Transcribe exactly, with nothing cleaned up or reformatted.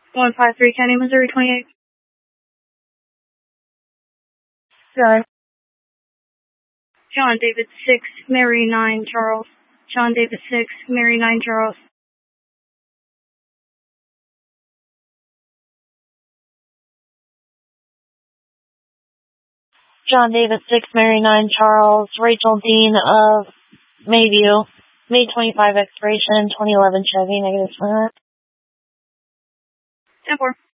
one five three County, Missouri, twenty-eight. Sorry. John David six, Mary nine, Charles. John David six, Mary nine, Charles. John David six, Mary nine, Charles. Rachel Dean of Mayview. May twenty-five expiration, twenty eleven Chevy, negative. ten four.